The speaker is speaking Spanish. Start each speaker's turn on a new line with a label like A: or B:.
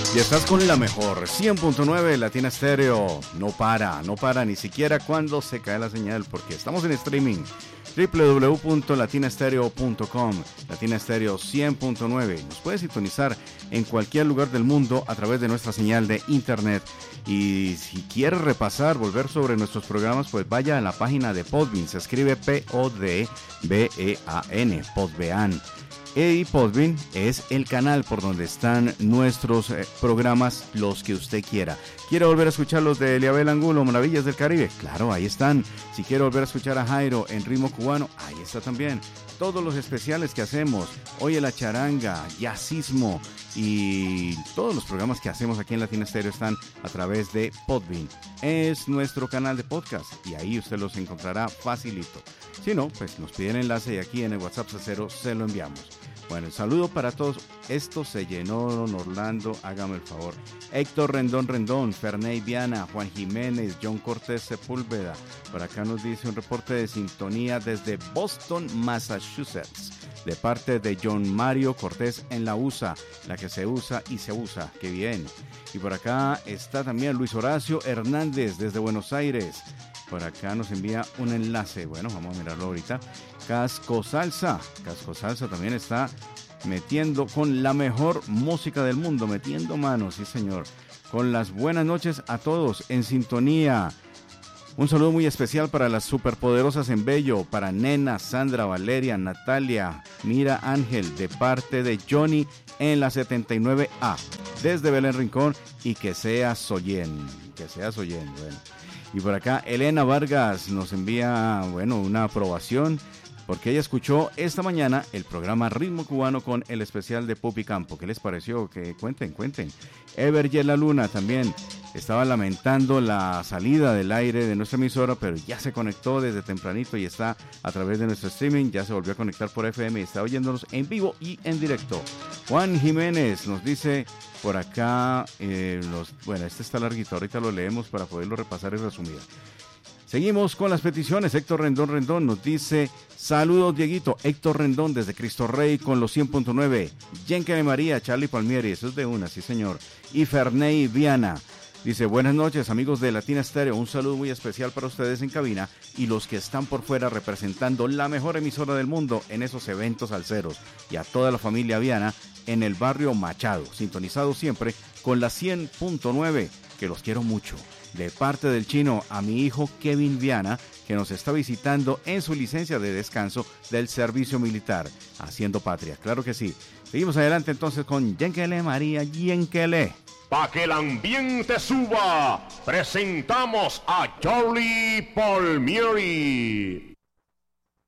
A: Y estás con la mejor, 100.9 Latina Estéreo. No para ni siquiera cuando se cae la señal, porque estamos en streaming. www.latinastereo.com, Latina Estéreo 100.9. Nos puedes sintonizar en cualquier lugar del mundo a través de nuestra señal de internet. Y si quieres repasar, volver sobre nuestros programas, pues vaya a la página de Podbean. Se escribe Podbean, Podbean. Y Podbean es el canal por donde están nuestros programas, los que usted quiera. ¿Quiere volver a escuchar los de Eliabel Angulo, Maravillas del Caribe? Claro, ahí están. Si quiere volver a escuchar a Jairo en ritmo cubano, ahí está también. Todos los especiales que hacemos, Oye la Charanga, Jazzismo y todos los programas que hacemos aquí en Latina Estéreo están a través de Podbean. Es nuestro canal de podcast y ahí usted los encontrará facilito. Si no, pues nos pide el enlace y aquí en el WhatsApp 00 se lo enviamos. Bueno, el saludo para todos. Esto se llenó, don Orlando, hágame el favor. Héctor Rendón, Ferney Viana, Juan Jiménez, John Cortés Sepúlveda. Por acá nos dice un reporte de sintonía desde Boston, Massachusetts, de parte de John Mario Cortés en la USA, la que se usa y se usa. ¡Qué bien! Y por acá está también Luis Horacio Hernández desde Buenos Aires. Por acá nos envía un enlace. Bueno, vamos a mirarlo ahorita. Casco Salsa también está metiendo con la mejor música del mundo, metiendo manos, sí señor. Con las buenas noches a todos en sintonía. Un saludo muy especial para las superpoderosas en Bello, para Nena, Sandra, Valeria, Natalia, Mira, Ángel, de parte de Johnny en la 79A, desde Belén Rincón, y que sea Soyen, bueno. Y por acá Elena Vargas nos envía, una aprobación, porque ella escuchó esta mañana el programa Ritmo Cubano con el especial de Pupi Campo. ¿Qué les pareció? Que cuenten. Everyet La Luna también estaba lamentando la salida del aire de nuestra emisora, pero ya se conectó desde tempranito y está a través de nuestro streaming. Ya se volvió a conectar por FM y está oyéndonos en vivo y en directo. Juan Jiménez nos dice por acá, este está larguito, ahorita lo leemos para poderlo repasar y resumir. Seguimos con las peticiones. Héctor Rendón nos dice: saludos Dieguito, Héctor Rendón desde Cristo Rey con los 100.9, Yenke de María, Charlie Palmieri, eso es de una, sí señor, y Ferney Viana. Dice: buenas noches amigos de Latina Estéreo, un saludo muy especial para ustedes en cabina y los que están por fuera representando la mejor emisora del mundo en esos eventos salseros, y a toda la familia Viana en el barrio Machado, sintonizado siempre con la 100.9, que los quiero mucho. De parte del chino a mi hijo Kevin Viana, que nos está visitando en su licencia de descanso del servicio militar, haciendo patria, claro que sí. Seguimos adelante entonces con Yenkele María Yenkele.
B: Pa' que el ambiente suba, presentamos a Charlie Palmieri.